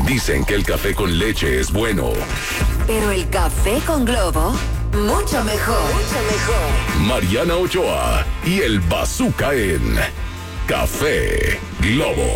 Dicen que el café con leche es bueno. Pero el café con Globo, mucho mejor. Mucho mejor. Mariana Ochoa y el Bazooka en Café Globo.